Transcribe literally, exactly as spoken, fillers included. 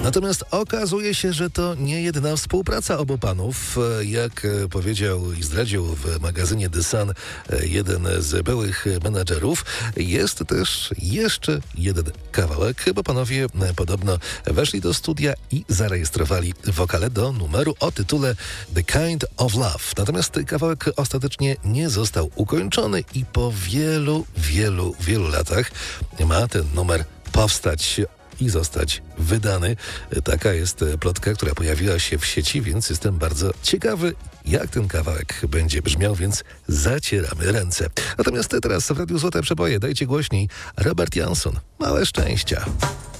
Natomiast okazuje się, że to nie jedyna współpraca obu panów. Jak powiedział i zdradził w magazynie The Sun jeden z byłych menadżerów, jest też jeszcze jeden kawałek, bo panowie podobno weszli do studia i zarejestrowali wokale do numeru o tytule The Kind of Love. Natomiast kawałek ostatecznie nie został ukończony i po wielu, wielu, wielu latach ma ten numer powstać i zostać wydany. Taka jest plotka, która pojawiła się w sieci, więc jestem bardzo ciekawy, jak ten kawałek będzie brzmiał, więc zacieramy ręce. Natomiast teraz w Radiu Złote Przeboje dajcie głośniej Robert Johnson. Małe szczęścia.